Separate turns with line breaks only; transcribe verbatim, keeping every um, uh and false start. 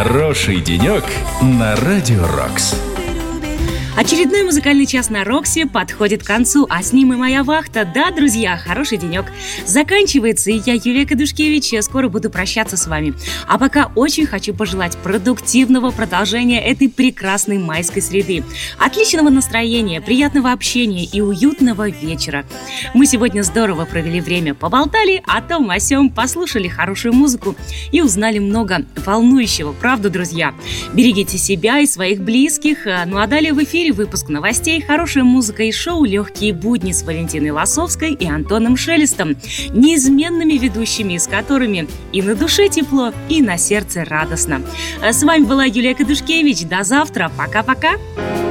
Хороший денек на Радио Рокс.
Очередной музыкальный час на Роксе подходит к концу, а с ним и моя вахта. Да, друзья, хороший денек заканчивается, и я, Юлия Кадушкевич, скоро буду прощаться с вами. А пока очень хочу пожелать продуктивного продолжения этой прекрасной майской среды, отличного настроения, приятного общения и уютного вечера. Мы сегодня здорово провели время, поболтали о том о сём, послушали хорошую музыку и узнали много волнующего, правда, друзья? Берегите себя и своих близких, ну а далее в эфире выпуск новостей, хорошая музыка и шоу «Легкие будни» с Валентиной Лосовской и Антоном Шелестом, неизменными ведущими, с которыми и на душе тепло, и на сердце радостно. С вами была Юлия Кадушкевич. До завтра. Пока-пока.